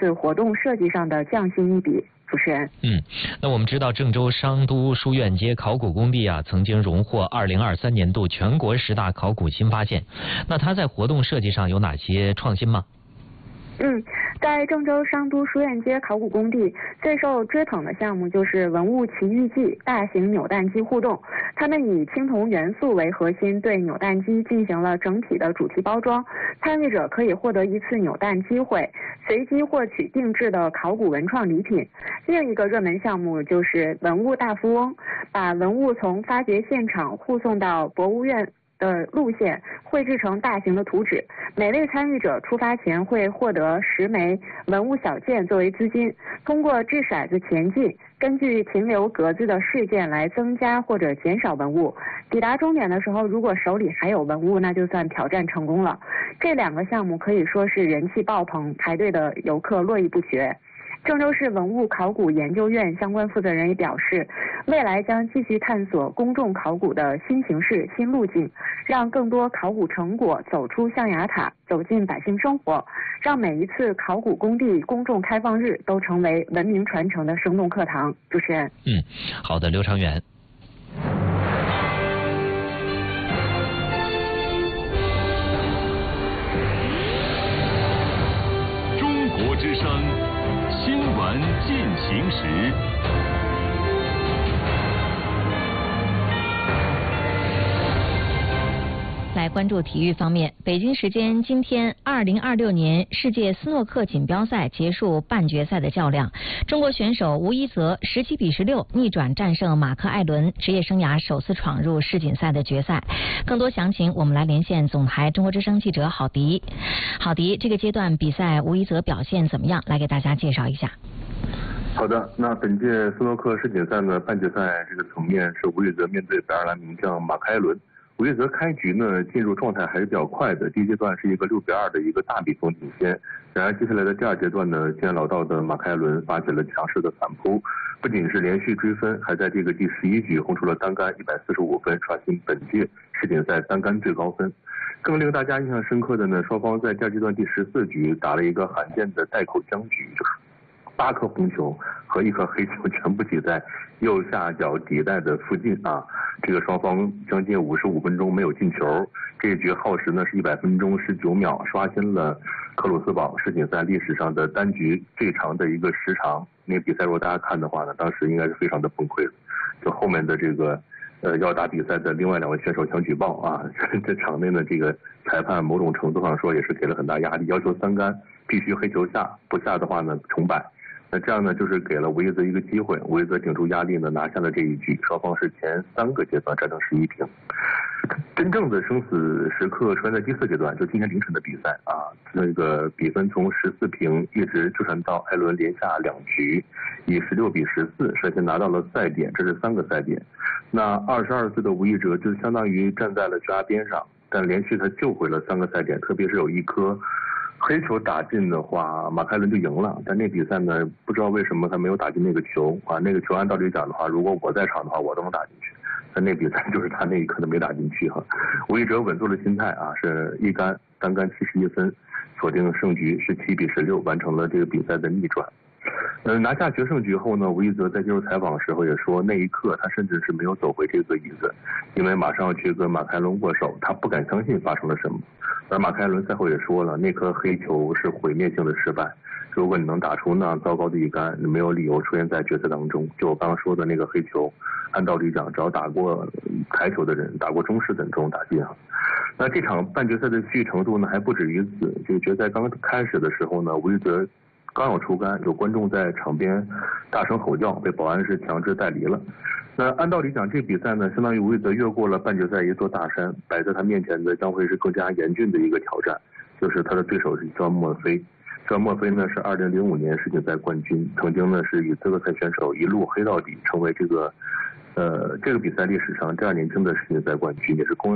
次活动设计上的匠心一笔。主持人， 那我们知道郑州商都书院街考古工地啊，曾经荣获2023年度全国10大考古新发现。那它在活动设计上有哪些创新吗？ 在郑州商都书院街考古工地，最受追捧的项目就是文物奇遇记大型扭蛋机互动。他们以青铜元素为核心，对扭蛋机进行了整体的主题包装。参与者可以获得一次扭蛋机会，随机获取定制的考古文创礼品。另一个热门项目就是文物大富翁，把文物从发掘现场护送到博物院的路线绘制成大型的图纸，每位参与者出发前会获得10枚文物小件作为资金，通过掷骰子前进，根据停留格子的事件来增加或者减少文物。抵达终点的时候，如果手里还有文物，那就算挑战成功了。这2个项目可以说是人气爆棚，排队的游客络绎不绝。郑州市文物考古研究院相关负责人也表示，未来将继续探索公众考古的新形式、新路径，让更多考古成果走出象牙塔，走进百姓生活，让每一次考古工地公众开放日都成为文明传承的生动课堂。主持人， 好的，刘长远。 中国之声新闻进行时。 来关注体育方面，北京时间今天，2026年世界斯诺克锦标赛结束半决赛的较量，中国选手吴一泽17比16逆转战胜马克·艾伦，职业生涯首次闯入世锦赛的决赛。更多详情，我们来连线总台中国之声记者郝迪。郝迪，这个阶段比赛吴一泽表现怎么样？来给大家介绍一下。 好的，那本届斯诺克世锦赛的半决赛这个层面是吴一泽面对北爱尔兰名将马克·艾伦。吴一泽开局呢进入状态还是比较快的，第一阶段是一个6比2的一个大比分领先，然而接下来的第二阶段呢，经验老道的马克·艾伦发起了强势的反扑，不仅是连续追分，还在这个第11局轰出了单杆145分，刷新本届世锦赛单杆最高分。更令大家印象深刻的呢，双方在第二阶段第14局打了一个罕见的带口僵局，就是8颗红球和1颗黑球全部挤在右下角底带的附近啊。这个双方将近55分钟没有进球，这一局耗时呢是100分钟19秒，刷新了克鲁斯堡世锦赛历史上的单局最长的一个时长。那个比赛如果大家看的话呢，当时应该是非常的崩溃的，就后面的这个要打比赛的另外2位选手想举报啊，这场内的这个裁判某种程度上说也是给了很大压力，要求3杆必须黑球下，不下的话呢重摆。那这样呢，就是给了吴一泽一个机会，吴一泽顶住压力呢，拿下了这一局，双方是前3个阶段战成11平。真正的生死时刻出现在第4阶段，就今天凌晨的比赛啊，那个比分从14平一直就传到艾伦连下2局，以16比14率先拿到了赛点，这是3个赛点。那22岁的吴一泽就相当于站在了悬崖边上，但连续他救回了3个赛点，特别是有1颗黑球打进的话，马克·艾伦就赢了。但那比赛呢，不知道为什么他没有打进那个球啊。那个球按道理讲的话，如果我在场的话，我都能打进去。但那比赛就是他那一刻都没打进去哈。吴一泽稳住了心态啊，是一杆单杆71分，锁定胜局17比16，完成了这个比赛的逆转。拿下决胜局后呢，吴一泽在接受采访的时候也说，那一刻他甚至是没有走回这个椅子，因为马上要去跟马克·艾伦握手，他不敢相信发生了什么。而马克·艾伦赛后也说了，那颗黑球是毁灭性的失败，如果你能打出那样糟糕的一杆，你没有理由出现在决赛当中。就我刚刚说的那个黑球，按道理讲，只要打过台球的人，打过中式的人都能打进啊。那这场半决赛的戏剧程度呢，还不止于此。就决赛刚开始的时候呢，吴一泽刚要出杆，有观众在场边大声吼叫，被保安是强制带离了。那按道理讲，这比赛呢，相当于吴一泽越过了半决赛一座大山，摆在他面前的将会是更加严峻的一个挑战，就是他的对手是乔恩·墨菲。乔恩·墨菲呢是2005年世锦赛冠军，曾经呢是以资格赛选手一路黑到底，成为这个比赛历史上这样年轻的世锦赛冠军，也是公认